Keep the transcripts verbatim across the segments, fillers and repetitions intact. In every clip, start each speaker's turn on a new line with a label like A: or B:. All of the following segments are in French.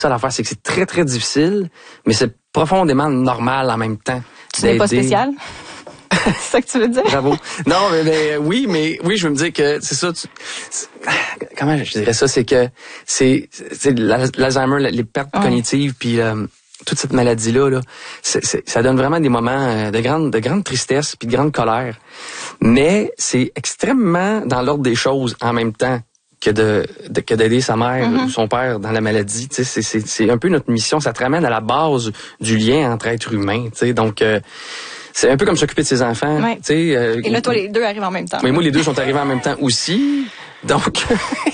A: ça l'affaire, c'est que c'est très, très difficile, mais c'est profondément normal en même temps.
B: Tu n'es pas spécial? C'est ça que tu veux dire?
A: Bravo. Non, mais, mais oui, mais oui, je veux me dire que c'est ça. Tu, c'est, comment je dirais ça? C'est que c'est, c'est l'Alzheimer, les pertes ouais. cognitives, puis euh, toute cette maladie-là, là, c'est, c'est, ça donne vraiment des moments de grande, de grande tristesse puis de grande colère. Mais c'est extrêmement dans l'ordre des choses en même temps que de, de que d'aider sa mère mm-hmm. ou son père dans la maladie. Tu sais, c'est, c'est, c'est un peu notre mission. Ça te ramène à la base du lien entre êtres humains. Tu sais, donc euh, c'est un peu comme s'occuper de ses enfants.
B: Ouais.
A: Tu sais. Euh,
B: Et là, toi, les deux arrivent en même temps.
A: Mais moi, les deux sont arrivés en même temps aussi. Donc,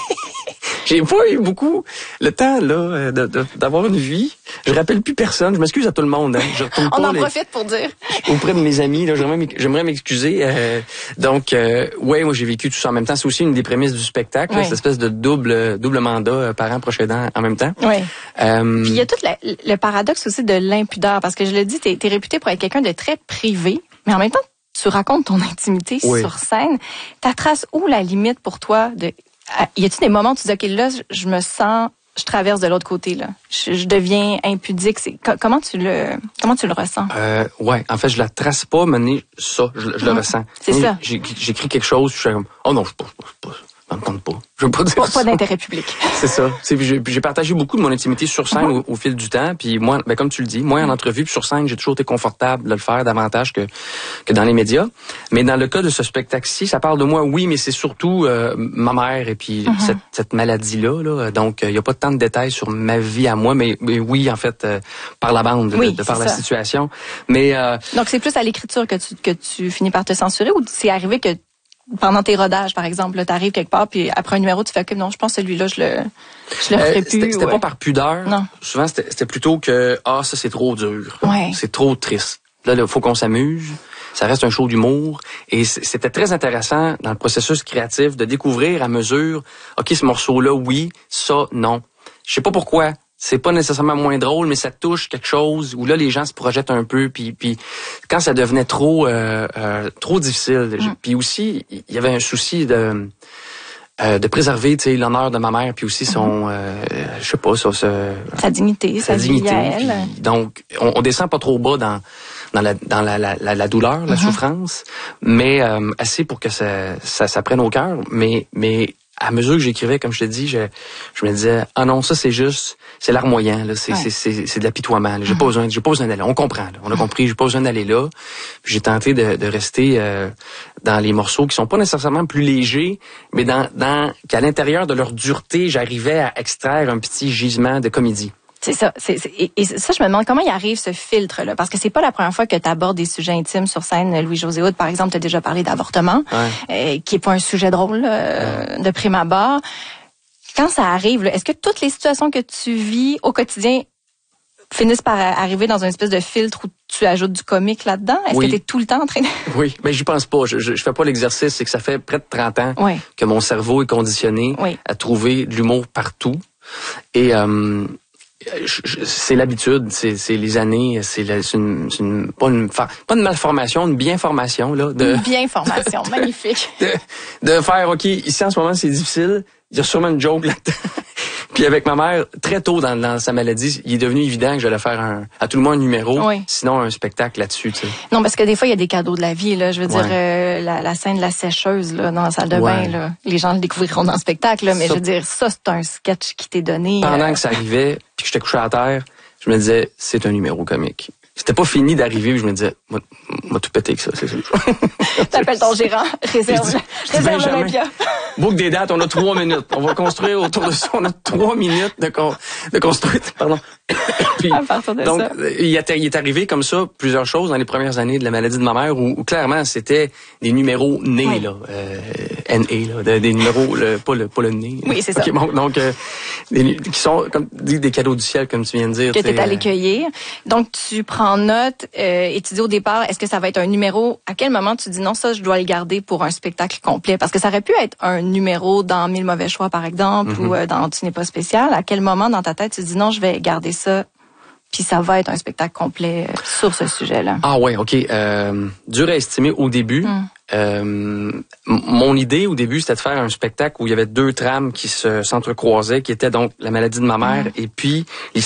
A: j'ai pas eu beaucoup le temps là de, de, d'avoir une vie. Je rappelle plus personne. Je m'excuse à tout le monde. Hein. Je retourne
B: On
A: pas
B: en
A: les...
B: profite pour dire.
A: Auprès de mes amis, là, j'aimerais, j'aimerais m'excuser. Euh, donc, euh, ouais, moi j'ai vécu tout ça en même temps. C'est aussi une des prémices du spectacle,
B: oui.
A: là, cette espèce de double double mandat euh, parent proche aidant en même temps.
B: Oui.
A: Euh,
B: Puis il y a tout la, le paradoxe aussi de l'impudeur, parce que je le dis, t'es, t'es réputé pour être quelqu'un de très privé, mais en même temps, tu racontes ton intimité oui. sur scène. Ta trace où la limite pour toi de y a-t-il des moments où tu dis, OK, là, je me sens, je traverse de l'autre côté, là. Je, je deviens impudique. C'est, comment tu le, comment tu le ressens?
A: Euh, ouais. En fait, je la trace pas, mais ça, je, je le mmh. ressens.
B: C'est
A: mais
B: ça.
A: J'ai, j'écris quelque chose, je suis comme, oh non, je pas, pas, ça me tente pas. Je veux pas dire
B: pas,
A: ça.
B: Pas d'intérêt public.
A: C'est ça. C'est, j'ai, j'ai partagé beaucoup de mon intimité sur scène mm-hmm. au, au fil du temps. Puis moi, ben comme tu le dis, moi en entrevue puis sur scène, j'ai toujours été confortable de le faire davantage que que dans les médias. Mais dans le cas de ce spectacle-ci, ça parle de moi, oui, mais c'est surtout euh, ma mère et puis mm-hmm. cette, cette maladie-là. Là. Donc, il euh, y a pas tant de détails sur ma vie à moi, mais, mais oui, en fait, euh, par la bande,
B: oui,
A: de, de par la
B: ça.
A: situation. Mais euh,
B: donc c'est plus à l'écriture que tu que tu finis par te censurer, ou c'est arrivé que pendant tes rodages, par exemple, tu arrives quelque part, puis après un numéro, tu fais que non, je pense que celui-là, je le, je le ferai
A: euh,
B: plus.
A: C'était, c'était
B: ouais.
A: pas par pudeur.
B: Non.
A: Souvent, c'était, c'était plutôt que ah, ça c'est trop dur,
B: ouais.
A: c'est trop triste. Là, il faut qu'on s'amuse. Ça reste un show d'humour. Et c'était très intéressant dans le processus créatif de découvrir à mesure, ok, ce morceau-là, oui, ça, non. Je sais pas pourquoi. C'est pas nécessairement moins drôle, mais ça touche quelque chose où là les gens se projettent un peu, puis puis quand ça devenait trop euh, euh, trop difficile, mm. puis aussi il y avait un souci de euh, de préserver, tu sais, l'honneur de ma mère, puis aussi son, mm. euh, je sais pas, ça, ça,
B: sa dignité, sa, sa dignité. Puis,
A: donc on, on descend pas trop bas dans dans la dans la la, la, la douleur, la mm-hmm. souffrance, mais euh, assez pour que ça ça, ça prenne au cœur, mais mais à mesure que j'écrivais, comme je te dis, je, je me disais, ah non, ça c'est juste, c'est larmoyant, là, c'est, ouais. c'est, c'est, c'est de l'apitoiement, là. J'ai mm-hmm. pas besoin, j'ai pas besoin d'aller là. On comprend, là. On a compris, j'ai pas besoin d'aller là. Puis j'ai tenté de, de rester euh, dans les morceaux qui sont pas nécessairement plus légers, mais dans, dans, qu'à l'intérieur de leur dureté, j'arrivais à extraire un petit gisement de comédie.
B: C'est ça. C'est, c'est, et, et ça, je me demande comment il arrive ce filtre-là. Parce que c'est pas la première fois que tu abordes des sujets intimes sur scène. Louis-José Hood, par exemple, tu as déjà parlé d'avortement, ouais. euh, qui est pas un sujet drôle euh, ouais. de prime abord. Quand ça arrive, là, est-ce que toutes les situations que tu vis au quotidien finissent par arriver dans une espèce de filtre où tu ajoutes du comique là-dedans? Est-ce oui. que tu es tout le temps en train de...
A: Oui, mais j'y pense pas. Je, je, je fais pas l'exercice. C'est que ça fait près de trente ans
B: oui.
A: que mon cerveau est conditionné
B: oui.
A: à trouver de l'humour partout. Et... Euh, Je, je, c'est l'habitude, c'est, c'est les années, c'est, la, c'est, une, c'est une, pas une pas une malformation, une bien-formation là. De,
B: une bien-formation, magnifique.
A: De, de faire, ok, ici en ce moment c'est difficile, il y a sûrement une joke là-dedans. Puis avec ma mère, très tôt dans, dans sa maladie, il est devenu évident que j'allais faire un, à tout le moins un numéro,
B: oui.
A: sinon un spectacle là-dessus. Tu sais.
B: Non, parce que des fois, il y a des cadeaux de la vie. Là. Je veux
A: ouais.
B: dire, euh, la, la scène de la sécheuse là, dans la salle de
A: ouais.
B: bain, là, les gens le découvriront dans le spectacle, là, mais ça, je veux dire, ça, c'est un sketch qui t'est donné.
A: Pendant
B: euh...
A: que ça arrivait, puis que j'étais couché à terre, je me disais, c'est un numéro comique. C'était pas fini d'arriver, puis je me disais, moi, moi tout pété que ça, c'est sûr.
B: T'appelles ton gérant, réserve, réserve l'Olympia.
A: Boucle des dates, on a trois minutes. On va construire autour de ça, on a trois minutes de, con, de construire, pardon. Puis,
B: à partir de
A: donc,
B: ça.
A: Il est, il est arrivé comme ça plusieurs choses dans les premières années de la maladie de ma mère où, où clairement c'était des numéros nés, oui. là, euh, N A, là, des, des numéros, le, pas le, pas le nez.
B: Oui, c'est
A: okay,
B: ça.
A: Bon, donc, euh, des, qui sont comme des, des cadeaux du ciel, comme tu viens de dire.
B: Que t'es allé euh... cueillir. Donc, tu prends note euh, et tu dis au départ, est-ce que ça va être un numéro? À quel moment tu dis non, ça, je dois le garder pour un spectacle complet? Parce que ça aurait pu être un numéro dans Mille mauvais choix, par exemple, mm-hmm. ou euh, dans Tu n'es pas spécial. À quel moment dans ta tête tu dis non, je vais garder ça puis ça va être un spectacle complet sur ce sujet-là.
A: Ah ouais, OK. Euh, dur à estimer au début. Mm. Euh, mon idée au début, c'était de faire un spectacle où il y avait deux trames qui se s'entrecroisaient, qui étaient donc la maladie de ma mère mm. et puis